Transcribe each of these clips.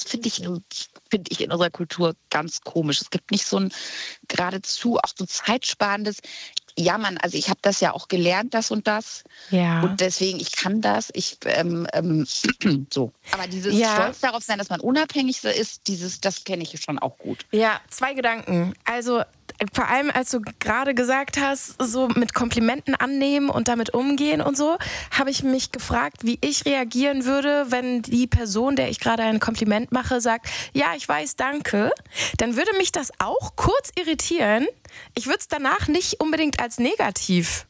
finde ich in unserer Kultur ganz komisch. Es gibt nicht so ein geradezu auch so zeitsparendes, ja Mann, also ich habe das ja auch gelernt, das und das. Ja. Und deswegen, ich kann das, so. Aber dieses Ja. Stolz darauf sein, dass man unabhängig ist, das kenne ich schon auch gut. Ja, 2 Gedanken. Also vor allem, als du gerade gesagt hast, so mit Komplimenten annehmen und damit umgehen und so, habe ich mich gefragt, wie ich reagieren würde, wenn die Person, der ich gerade ein Kompliment mache, sagt, ja, ich weiß, danke. Dann würde mich das auch kurz irritieren. Ich würde es danach nicht unbedingt als negativ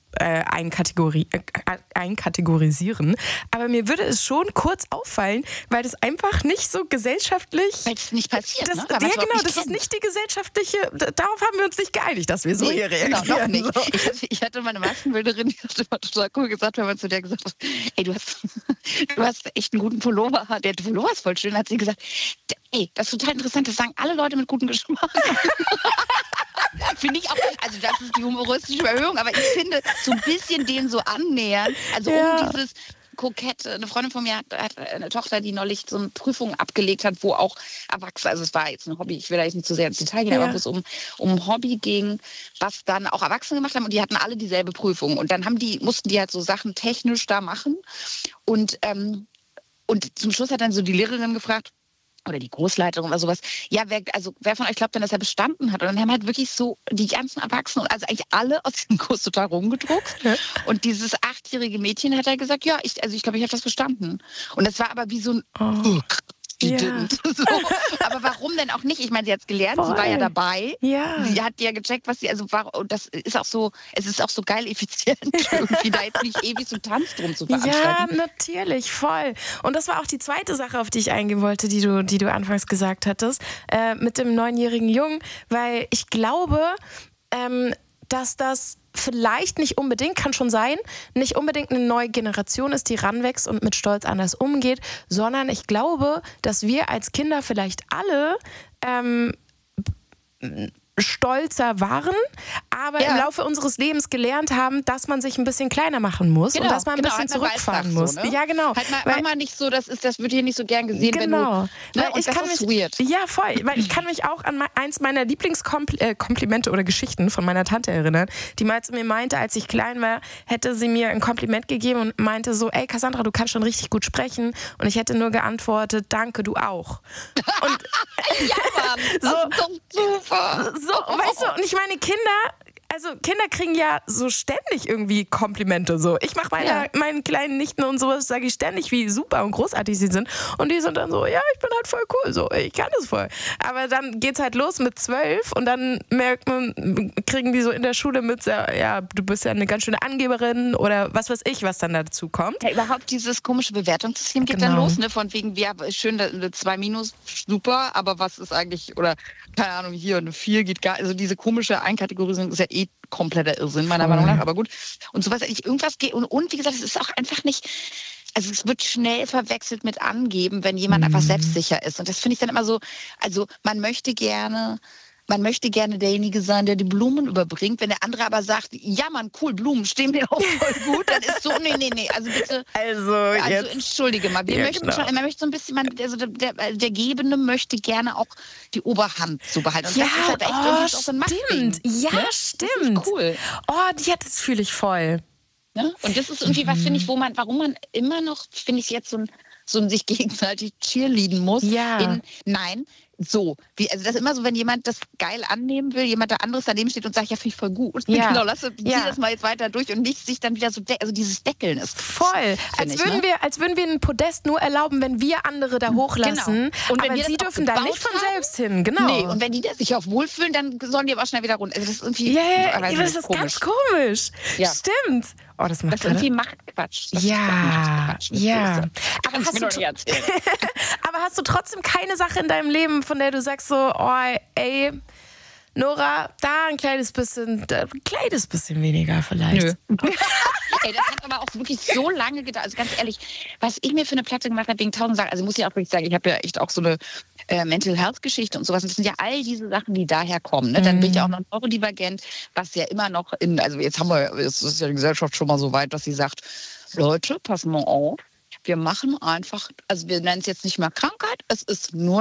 einkategorisieren. Aber mir würde es schon kurz auffallen, weil das einfach nicht so gesellschaftlich... Weil es nicht passiert, das, ne? Ja, genau, das ist nicht die gesellschaftliche... Darauf haben wir uns nicht geeinigt, dass wir so hier reagieren. Genau, noch nicht. Ich hatte meine Maskenbilderin, die hat immer total cool gesagt, wenn man zu der gesagt hat, ey, du hast echt einen guten Pullover. Der Pullover ist voll schön, hat sie gesagt, ey, das ist total interessant, das sagen alle Leute mit gutem Geschmack. Finde ich auch, also das ist die humoristische Erhöhung, aber ich finde, so ein bisschen den so annähern, also um dieses Kokette, eine Freundin von mir hat eine Tochter, die neulich so eine Prüfung abgelegt hat, wo auch Erwachsene, also es war jetzt ein Hobby, ich will da jetzt nicht zu sehr ins Detail gehen, aber wo es um ein Hobby ging, was dann auch Erwachsene gemacht haben und die hatten alle dieselbe Prüfung und dann mussten die halt so Sachen technisch da machen und zum Schluss hat dann so die Lehrerin gefragt, oder die Großleiterin oder sowas, ja, wer von euch glaubt denn, dass er bestanden hat? Und dann haben halt wirklich so die ganzen Erwachsenen, also eigentlich alle aus diesem Kurs total rumgedruckt. Und dieses 8-jährige Mädchen hat halt gesagt, ja, ich glaube, ich habe das bestanden. Und das war aber wie so ein... So. Aber warum denn auch nicht? Ich meine, sie hat es gelernt, sie war ja dabei. Ja. Sie hat ja gecheckt, was sie, also war, das ist auch so, es ist auch so geil effizient, irgendwie da jetzt nicht ewig so Tanz drum zu veranstalten. Ja, natürlich, voll. Und das war auch die zweite Sache, auf die ich eingehen wollte, die du anfangs gesagt hattest, mit dem 9-jährigen Jungen, weil ich glaube, dass das vielleicht nicht unbedingt, kann schon sein, nicht unbedingt eine neue Generation ist, die ranwächst und mit Stolz anders umgeht, sondern ich glaube, dass wir als Kinder vielleicht alle stolzer waren, aber im Laufe unseres Lebens gelernt haben, dass man sich ein bisschen kleiner machen muss und dass man ein bisschen zurückfahren muss. So, ne? Ja, genau. Halt mach mal nicht so, das wird hier nicht so gern gesehen, wenn du... Ne, und das ist weird. Ja, voll. Weil ich kann mich auch an eins meiner Lieblingskomplimente oder Geschichten von meiner Tante erinnern, die mal zu mir meinte, als ich klein war, hätte sie mir ein Kompliment gegeben und meinte so, ey Cassandra, du kannst schon richtig gut sprechen. Und ich hätte nur geantwortet, danke, du auch. Und ja, Mann, das ist doch super. So, weißt du, und ich meine, Kinder kriegen ja so ständig irgendwie Komplimente. So. Ich mache meinen kleinen Nichten und sowas, sage ich ständig, wie super und großartig sie sind. Und die sind dann so, ja, ich bin halt voll cool, so, ich kann das voll. Aber dann geht's halt los mit 12 und dann kriegen die so in der Schule mit, ja, du bist ja eine ganz schöne Angeberin oder was weiß ich, was dann dazu kommt. Ja, überhaupt dieses komische Bewertungssystem geht dann los, ne? Von wegen, ja, schön, eine 2-, super, aber was ist eigentlich, oder keine Ahnung, hier eine 4 geht gar, also diese komische Einkategorisierung ist ja kompletter Irrsinn, meiner Meinung nach, aber gut. Und sowas, irgendwas geht, und wie gesagt, es ist auch einfach nicht, also es wird schnell verwechselt mit angeben, wenn jemand einfach selbstsicher ist. Und das finde ich dann immer so, also man möchte gerne derjenige sein, der die Blumen überbringt. Wenn der andere aber sagt, ja Mann, cool, Blumen stehen mir auch voll gut, dann ist so, nee, also bitte. Also entschuldige mal, wir möchten schon, man möchte so ein bisschen, der Gebende möchte gerne auch die Oberhand so behalten. Und das ist halt echt irgendwie auch so ein Machtding. Ja, ne? Stimmt. Das ist cool. Das fühle ich voll. Ne? Und das ist irgendwie was, finde ich, warum man immer noch, finde ich, jetzt so ein sich gegenseitig cheerleaden muss. Ja. Also das ist immer so, wenn jemand das geil annehmen will, jemand da anderes daneben steht und sagt, ja, finde ich voll gut. Ja. Genau, zieh das mal jetzt weiter durch und nicht sich dann wieder so, also dieses Deckeln ist voll. Als würden wir ein Podest nur erlauben, wenn wir andere da hochlassen. Genau. Und aber sie dürfen da nicht von selbst hin. Genau. Nee, und wenn die da sich auch wohlfühlen, dann sollen die aber auch schnell wieder runter. Also das ist irgendwie das ist ganz komisch. Ja. Stimmt. Oh, das macht irgendwie Machtquatsch. Ja. Aber hast du trotzdem keine Sache in deinem Leben, von der du sagst so, oh, ey, Nora, da ein kleines bisschen weniger vielleicht. Nö. Ey, das hat aber auch wirklich so lange gedauert. Also ganz ehrlich, was ich mir für eine Platte gemacht habe wegen 1000 Sachen, also muss ich auch wirklich sagen, ich habe ja echt auch so eine Mental Health Geschichte und sowas. Und das sind ja all diese Sachen, die daher kommen. Ne? Dann bin ich ja auch noch neurodivergent, was ja immer noch also jetzt ist ja die Gesellschaft schon mal so weit, dass sie sagt, Leute, passen mal auf. Wir machen einfach, also wir nennen es jetzt nicht mehr Krankheit, es ist nur